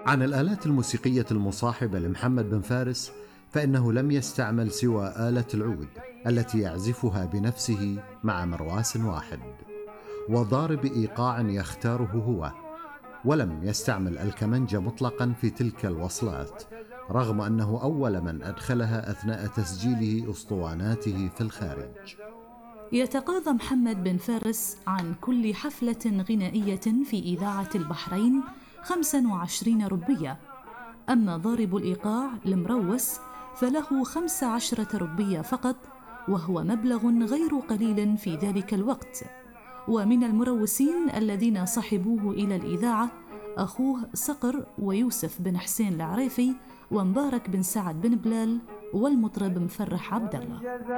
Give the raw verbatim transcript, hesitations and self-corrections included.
عن الآلات الموسيقية المصاحبة لمحمد بن فارس، فإنه لم يستعمل سوى آلة العود التي يعزفها بنفسه مع مرواس واحد وضارب إيقاع يختاره هو، ولم يستعمل الكمنجة مطلقا في تلك الوصلات، رغم أنه أول من أدخلها أثناء تسجيله أسطواناته في الخارج. يتقاضى محمد بن فارس عن كل حفلة غنائية في إذاعة البحرين خمسة وعشرين ربية، أما ضارب الإيقاع المروس فله خمس عشرة ربية فقط، وهو مبلغ غير قليل في ذلك الوقت. ومن المروسين الذين صحبوه إلى الإذاعة أخوه صقر ويوسف بن حسين العريفي ومبارك بن سعد بن بلال والمطرب مفرح عبد الله.